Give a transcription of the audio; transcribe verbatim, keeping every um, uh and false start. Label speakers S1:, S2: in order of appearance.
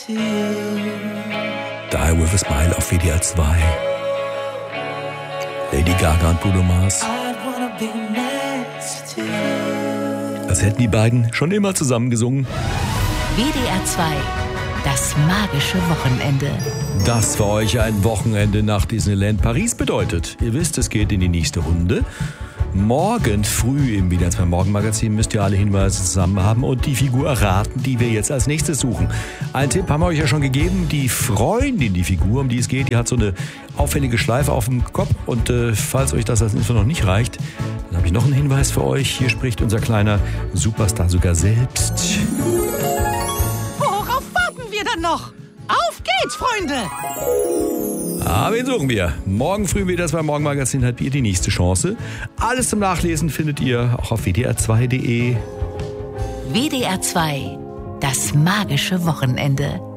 S1: Die with a Smile auf W D R zwei. Lady Gaga und Bruno Mars. Als hätten die beiden schon immer zusammen gesungen.
S2: W D R zwei, das magische Wochenende.
S1: Das für euch ein Wochenende nach Disneyland Paris bedeutet. Ihr wisst, es geht in die nächste Runde. Morgen früh im W D R zwei Morgenmagazin müsst ihr alle Hinweise zusammen haben und die Figur erraten, die wir jetzt als nächstes suchen. Einen Tipp haben wir euch ja schon gegeben. Die Freundin, die Figur, um die es geht, die hat so eine auffällige Schleife auf dem Kopf. Und äh, falls euch das als Info noch nicht reicht, dann habe ich noch einen Hinweis für euch. Hier spricht unser kleiner Superstar sogar selbst.
S3: Worauf warten wir dann noch? Auf geht's, Freunde!
S1: Ah, wen suchen wir? Morgen früh wieder das beim Morgenmagazin habt ihr die nächste Chance. Alles zum Nachlesen findet ihr auch auf w d r zwei punkt d e.
S2: W D R zwei, das magische Wochenende.